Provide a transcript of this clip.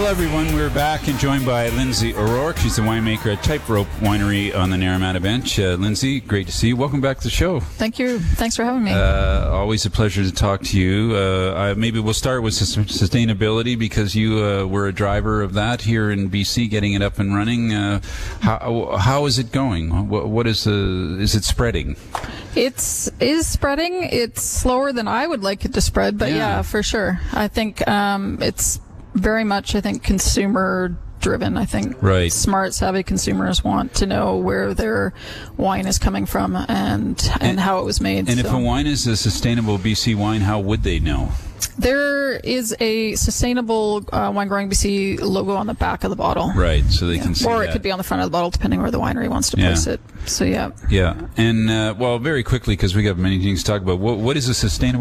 everyone. We're back and joined by Lindsay O'Rourke. She's the winemaker at Tightrope Winery on the Narromata Bench. Lindsay, great to see you. Welcome back to the show. Thank you. Thanks for having me. Always a pleasure to talk to you. Maybe we'll start with sustainability because you were a driver of that here in BC, getting it up and running. How is it going? What is it spreading? It is spreading. It's slower than I would like it to spread, but yeah for sure. I think it's very much, consumer driven. I think smart, savvy consumers want to know where their wine is coming from and how it was made. And if a wine is a sustainable BC wine, how would they know? There is a sustainable Wine Growing BC logo on the back of the bottle. Right, so they can see Or that. It could be on the front of the bottle, depending where the winery wants to place it. So, Yeah. And, very quickly, because we got many things to talk about, what is a sustainable